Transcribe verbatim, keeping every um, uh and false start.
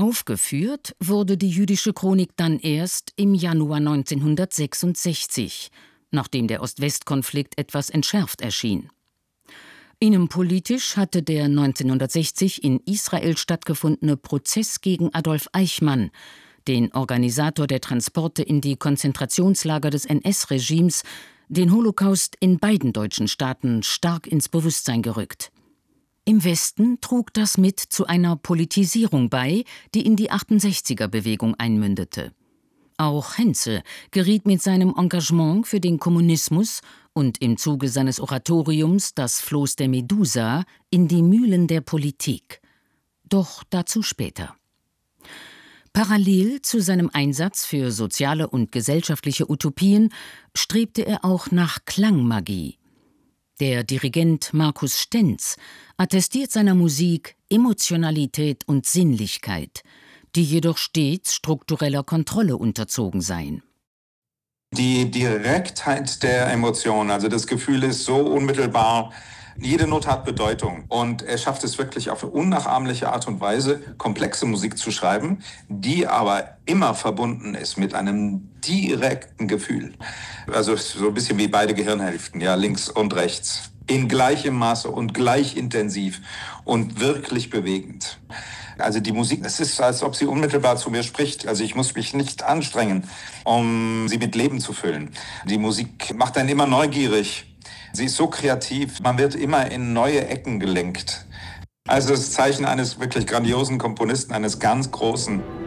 Aufgeführt wurde die jüdische Chronik dann erst im Januar neunzehnhundertsechsundsechzig, nachdem der Ost-West-Konflikt etwas entschärft erschien. Innenpolitisch hatte der neunzehnhundertsechzig in Israel stattgefundene Prozess gegen Adolf Eichmann, den Organisator der Transporte in die Konzentrationslager des N S-Regimes, den Holocaust in beiden deutschen Staaten stark ins Bewusstsein gerückt. Im Westen trug das mit zu einer Politisierung bei, die in die achtundsechziger-Bewegung einmündete. Auch Henze geriet mit seinem Engagement für den Kommunismus und im Zuge seines Oratoriums Das Floß der Medusa in die Mühlen der Politik. Doch dazu später. Parallel zu seinem Einsatz für soziale und gesellschaftliche Utopien strebte er auch nach Klangmagie. Der Dirigent Markus Stenz attestiert seiner Musik Emotionalität und Sinnlichkeit, die jedoch stets struktureller Kontrolle unterzogen seien. Die Direktheit der Emotionen, also das Gefühl ist so unmittelbar, jede Note hat Bedeutung und er schafft es wirklich auf eine unnachahmliche Art und Weise, komplexe Musik zu schreiben, die aber immer verbunden ist mit einem direkten Gefühl. Also so ein bisschen wie beide Gehirnhälften, ja, links und rechts, in gleichem Maße und gleich intensiv und wirklich bewegend. Also die Musik, es ist, als ob sie unmittelbar zu mir spricht. Also ich muss mich nicht anstrengen, um sie mit Leben zu füllen. Die Musik macht einen immer neugierig. Sie ist so kreativ, man wird immer in neue Ecken gelenkt. Also das Zeichen eines wirklich grandiosen Komponisten, eines ganz Großen.